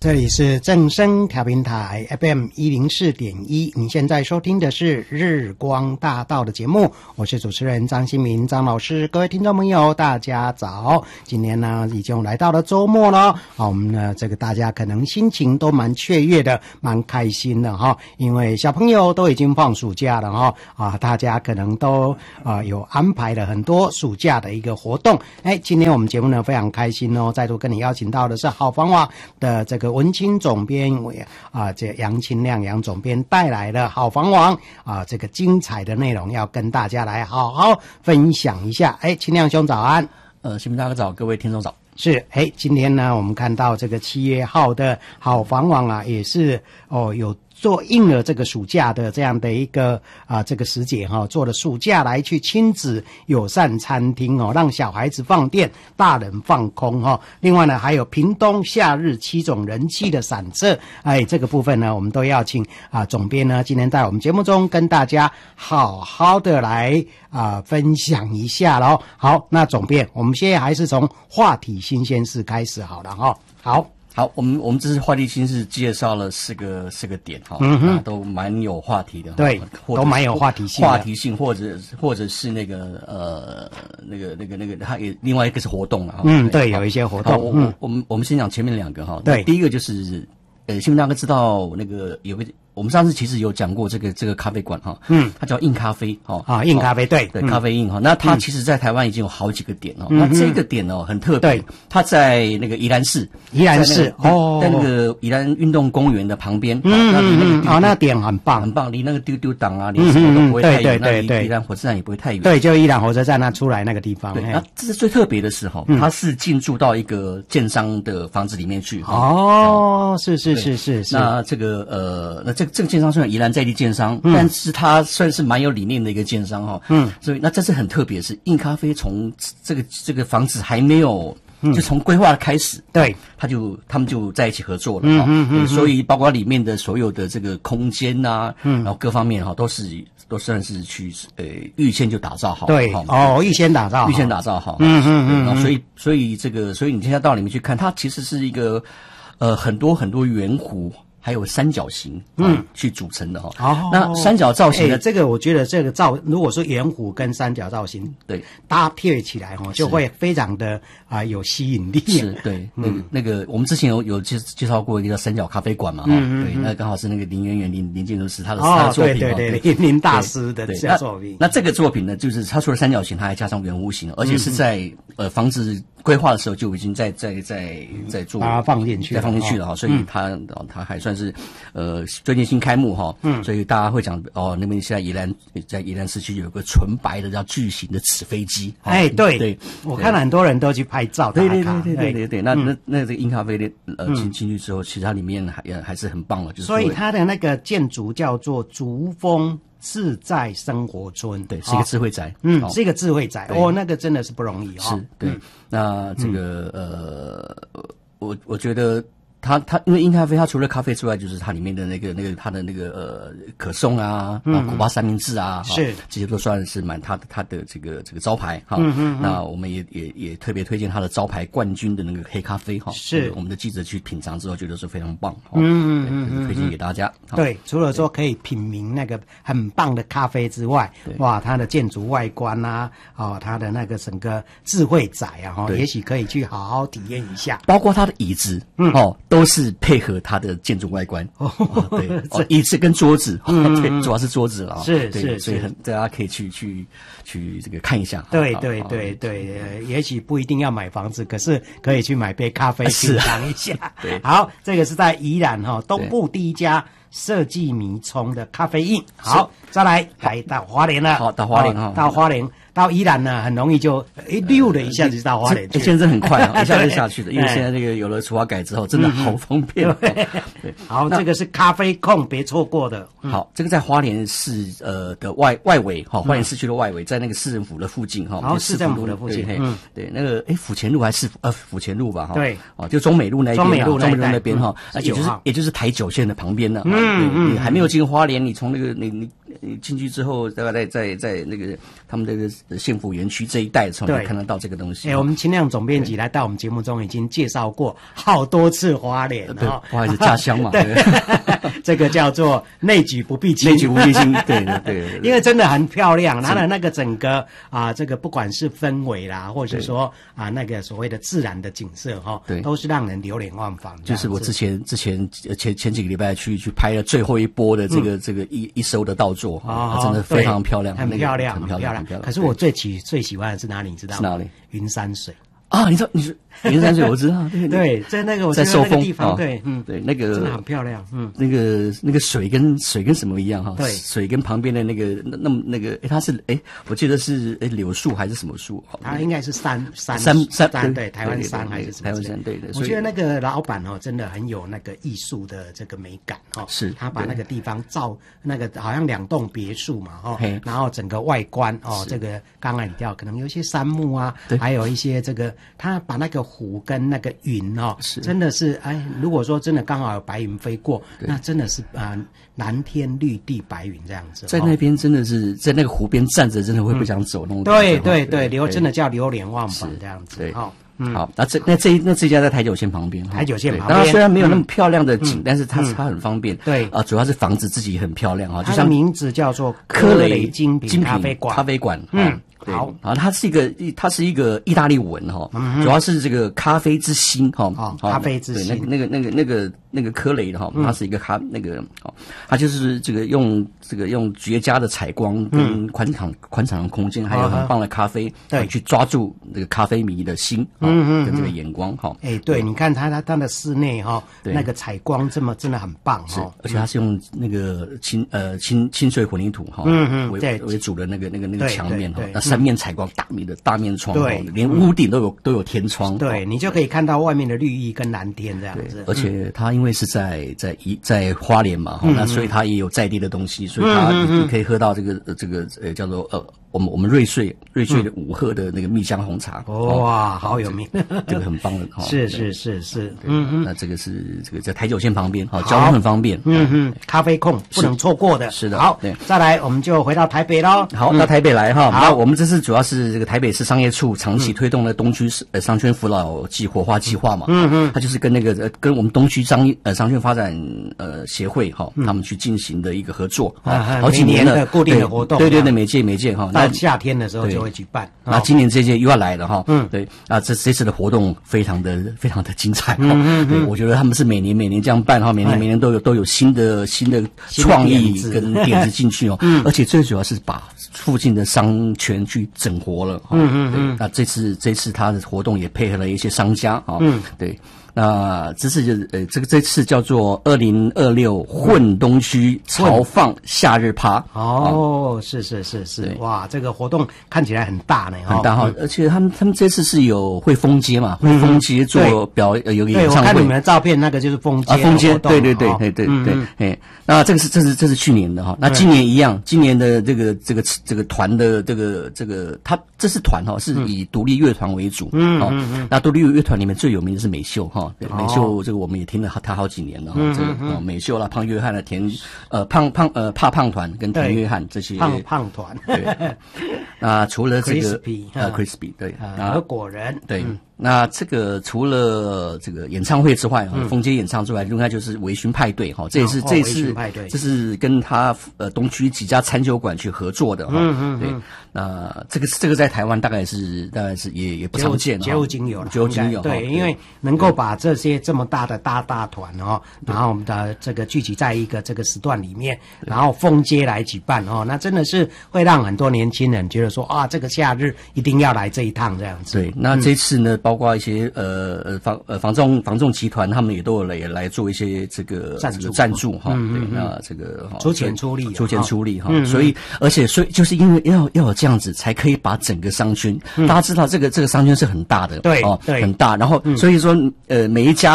这里是正声调频台 FM 104.1，你现在收听的是日光大道的节目，我是主持人张新民张老师。各位听众朋友大家早，今天呢已经来到了周末了，我们呢这个大家可能心情都蛮雀跃的，蛮开心的哈，因为小朋友都已经放暑假了哈，大家可能都有安排了很多暑假的一个活动。今天我们节目呢非常开心哦，再度跟你邀请到的是好房网的这个文青总编这杨清亮杨总编带来的好房网这个精彩的内容要跟大家来好好分享一下。清亮兄早安。 新民大哥早，各位听众早。 是，今天呢我们看到这个7月号的好房网也是有做应了这个暑假的这样的一个这个时节做了暑假来去亲子友善餐厅让小孩子放电，大人放空另外呢还有屏东夏日7种人气的散策，这个部分呢我们都要请总编呢今天在我们节目中跟大家好好的来分享一下咯。好，那总编，我们现在还是从话题新鲜事开始好了好，我们这次话题新是介绍了四个点都蛮有话题的， 对，都蛮有话题性或者是那个它也另外一个是活动对，有一些活动。 我们先讲前面两个对， 第一个就是新民大哥知道那个有个。我们上次其实有讲过这个咖啡馆它叫印咖啡印咖啡对咖啡印那它其实在台湾已经有好几个点那这个点很特别，它在那个宜兰市在那个宜兰运动公园的旁边那点很棒， 离那个丢档离什么都不会太远， 对， 宜兰火车站也不会太远， 对，就宜兰火车站那出来那个地方。 对，那这是最特别的是它是进驻到一个建商的房子里面去是。那这个这个建商虽然宜兰在地建商，但是它算是蛮有理念的一个建商所以那这次很特别，是印咖啡从这个房子还没有就从规划开始， 对， 他们就在一起合作了所以包括里面的所有的这个空间然后各方面都算是去预先就打造好， 对预先打造好，所以你现在到里面去看，它其实是一个很多圆弧还有三角形去组成的那三角造型的这个我觉得这个如果说圆弧跟三角造型对搭配起来就会非常的有吸引力。 是，对，那个我们之前有介绍过一个叫三角咖啡馆嘛对，那刚好是那个林渊源林建筑师他的作品对林大师的作品。 那这个作品呢，就是它除了三角形，它还加上圆弧形，而且是在房子规划的时候就已经在做， 把它放进去了所以它还算是最近新开幕所以大家会讲那边现在宜兰市区有个纯白的叫巨型的纸飞机对，我看很多人都去拍照打卡， 对，那这个印咖啡店进去之后，其实它里面还是很棒的，就是所以它的那个建筑叫做竹峰自在生活村， 对，是一个智慧宅， 是一个智慧宅那个真的是不容易是，对，那这个我觉得它因为印咖啡，它除了咖啡之外，就是它里面的它的可颂古巴三明治是这些都算是它的这个招牌那我们也特别推荐它的招牌冠军的那个黑咖啡是我们的记者去品尝之后觉得是非常棒推荐给大家。 对，除了说可以品茗那个很棒的咖啡之外，哇，它的建筑外观它的那个整个智慧宅也许可以去好好体验一下， 包括它的椅子都是配合它的建筑外观对椅子跟桌子对，主要是桌子了是， 所以大家可以去这个看一下。 对，也许不一定要买房子，可是可以去买杯咖啡品尝一下。 对， 好，这个是在宜兰东部第一家设计迷冲的咖啡印。好，再来到花莲了。 好，到花莲到宜兰呢，很容易就溜了一下子就到花莲去。 现在很快一下就下去了，因为现在那个有了除法改之后，真的好方便。 对，好，这个是咖啡控，别错过的。 好，这个在花莲市的外围花莲市区的外围，在那个市政府的附近市政府的附近。 对，那个府前路还是府前路吧对， 就中美路那边， 中美路那边也就是台九线的旁边呢。 你还没有进花莲，你从那个你进去之后，大概在那个他们这个县府园区这一带的时候，你看得到这个东西。 我们秦亮总编辑来到我们节目中已经介绍过好多次花莲， 对，花莲是家乡嘛，对， 这个叫做内举不避亲， 内举不避亲，对， 因为真的很漂亮，它的那个整个这个不管是氛围啦，或者说那个所谓的自然的景色对， 都是让人流连忘返。 就是我之前前几个礼拜去拍了最后一波的这个一艘的稻作真的非常漂亮， 很漂亮，很漂亮。可是我最喜欢的是哪里？你知道吗？ 是哪里？ 云山水。 你说云山水我知道， 对，在那个我在寿丰地方，对， 对，那个真的很漂亮， 那个水跟什么一样哈？ 对， 水跟旁边的那个它是我记得是柳树还是什么树？ 它应该是山，对，台湾山还是什么？ 台湾山，对。 我觉得那个老板真的很有那个艺术的这个美感是他把那个地方造那个好像2栋别墅嘛然后整个外观这个刚才你提到可能有一些杉木还有一些这个他把那个湖跟那个云真的是如果说真的刚好有白云飞过，那真的是蓝天绿地白云这样子。 在那边真的是在那个湖边站着，真的会不想走那种。 对，真的叫流连忘返这样子。 对，好，那这家在台九线旁边， 台九线旁边， 当然虽然没有那么漂亮的景，但是它很方便。 对主要是房子自己很漂亮就像名字叫做科雷精品咖啡馆。好， 它是一个意大利文主要是这个咖啡之心咖啡之心。 那个科雷的它是一个它就是这个用绝佳的采光跟宽敞的空间，还有很棒的咖啡，去抓住这个咖啡迷的心跟这个眼光对，你看它的室内那个采光真的很棒而且它是用那个清水混凝土为主的那个墙面那三面采光大面窗， 对， 连屋顶都有天窗， 对，你就可以看到外面的绿意跟蓝天这样子。 而且它因为是在花莲嘛那所以它也有在地的东西，所以它你可以喝到这个叫做我们瑞穗的5鹤的那个蜜香红茶。 哇，好有名， 这个很棒的是。 那这个是在台九线旁边交通很方便。 咖啡控不能错过的。 是的。 好，再来我们就回到台北咯。 好，到台北来那我们这次主要是这个台北市商业处长期推动的东区商圈扶老活化计划嘛。它就是跟跟我们东区商圈发展协会他们去进行的一个合作好几年的固定的活动。 对，每届到夏天的时候就会举办。 那今年这届又要来了对这次的活动非常的精彩对，我觉得他们是每年这样办每年都有新的创意跟点子进去而且最主要是把附近的商圈去整活了那这次他的活动也配合了一些商家对。那这次这次叫做2026混东区潮放夏日趴是哇，这个活动看起来很大呢很大而且他们这次是有会封街嘛，会封街做有个演唱会。 我看你们的照片，那个就是封街封街，对。那这是去年的那今年一样，今年的这个团的这个他这是团是以独立乐团为主那独立乐团里面最有名的是美秀美秀这个我们也听了他好几年了这个美秀啦、胖约翰的怕胖团跟田约翰这些胖团对。那除了这个crispy 对和果仁对。那这个除了这个演唱会之外封街演唱之外，另外就是微醺派对这是跟他东区几家餐酒馆去合作的对。那这个在台湾大概是也不常见绝无仅有对，因为能够把这些这么大的大团然后我们的这个聚集在一个这个时段里面，然后封街来举办那真的是会让很多年轻人觉得说这个夏日一定要来这一趟这样子。 对，那这次呢包括一些房仲集团，他们也都有来做一些这个赞助对，那这个出钱出力所以就是因为要有这样子，才可以把整个商圈，大家知道这个商圈是很大的， 对， 很大，然后所以说每一家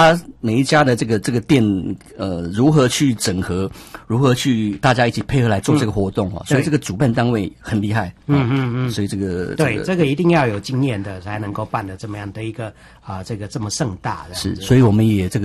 每一家的这个店如何去整合，如何去大家一起配合来做这个活动啊，所以这个主办单位很厉害。所以这个这个一定要有经验的才能够办的这么样的一个这个这么盛大的。 是，所以我们也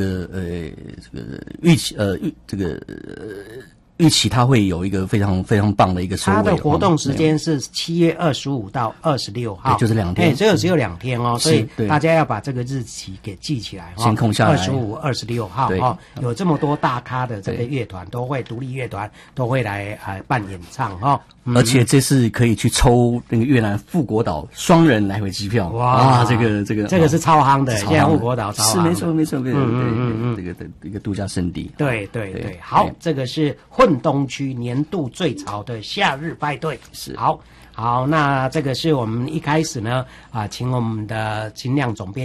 预期它会有一个非常非常棒的一个收尾。 它的活动时间是7月25到26号， 就是2天， 只有2天哦，所以大家要把这个日期给记起来， 先空下来。 25、26号有这么多大咖的这个乐团都会，独立乐团都会来办演唱而且这次可以去抽那个越南富国岛双人来回机票。哇，这个是超夯的，现在富国岛超夯的， 是没错，这个的一个度假胜地。 对，好，这个是混东区年度最潮的夏日派对。 是， 好，那这个是我们一开始呢请我们的金亮总编